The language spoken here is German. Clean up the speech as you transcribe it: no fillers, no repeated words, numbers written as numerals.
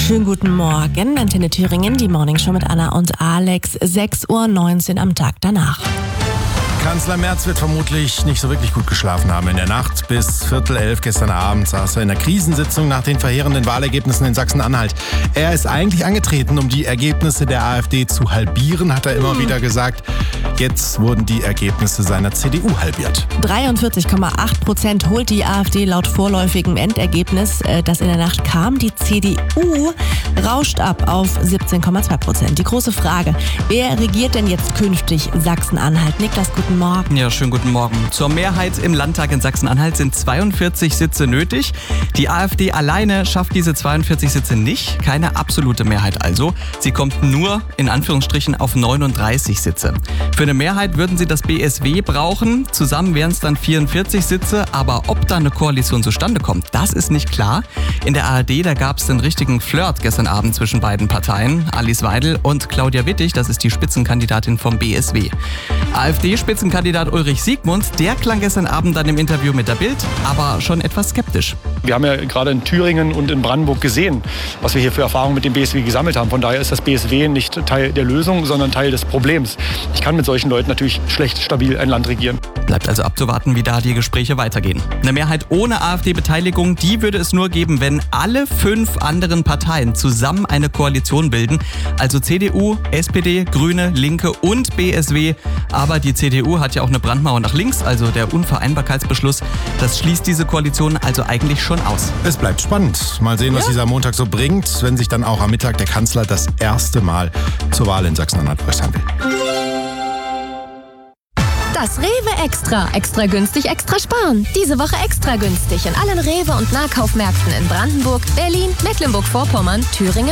Schönen guten Morgen, Antenne Thüringen, die Morningshow mit Anna und Alex, 6:19 Uhr am Tag danach. Kanzler Merz wird vermutlich nicht so wirklich gut geschlafen haben. In der Nacht bis 10:45 gestern Abend saß er in der Krisensitzung nach den verheerenden Wahlergebnissen in Sachsen-Anhalt. Er ist eigentlich angetreten, um die Ergebnisse der AfD zu halbieren, hat er immer wieder gesagt. Jetzt wurden die Ergebnisse seiner CDU halbiert. 43,8% holt die AfD laut vorläufigem Endergebnis, das in der Nacht kam. Die CDU rauscht ab auf 17,2%. Die große Frage, wer regiert denn jetzt künftig Sachsen-Anhalt? Niklas, guten Morgen. Ja, schönen guten Morgen. Zur Mehrheit im Landtag in Sachsen-Anhalt sind 42 Sitze nötig. Die AfD alleine schafft diese 42 Sitze nicht. Keine absolute Mehrheit also. Sie kommt nur, in Anführungsstrichen, auf 39 Sitze. Für eine Mehrheit würden sie das BSW brauchen. Zusammen wären es dann 44 Sitze. Aber ob da eine Koalition zustande kommt, das ist nicht klar. In der ARD, da gab es einen richtigen Flirt gestern Abend zwischen beiden Parteien. Alice Weidel und Claudia Wittig, das ist die Spitzenkandidatin vom BSW. AfD-Spitzenkandidat Ulrich Siegmund, der klang gestern Abend dann im Interview mit der Bild, aber schon etwas skeptisch. Wir haben ja gerade in Thüringen und in Brandenburg gesehen, was wir hier für Erfahrungen mit dem BSW gesammelt haben. Von daher ist das BSW nicht Teil der Lösung, sondern Teil des Problems. Ich kann mit solchen Leuten natürlich schlecht stabil ein Land regieren. Bleibt also abzuwarten, wie da die Gespräche weitergehen. Eine Mehrheit ohne AfD-Beteiligung, die würde es nur geben, wenn alle 5 anderen Parteien zusammen eine Koalition bilden. Also CDU, SPD, Grüne, Linke und BSW. Aber die CDU hat ja auch eine Brandmauer nach links, also der Unvereinbarkeitsbeschluss. Das schließt diese Koalition also eigentlich schon aus. Es bleibt spannend. Mal sehen, was dieser Montag so bringt, wenn sich dann auch am Mittag der Kanzler das erste Mal zur Wahl in Sachsen-Anhalt äußern will. Das Rewe Extra. Extra günstig, extra sparen. Diese Woche extra günstig in allen Rewe- und Nahkaufmärkten in Brandenburg, Berlin, Mecklenburg-Vorpommern, Thüringen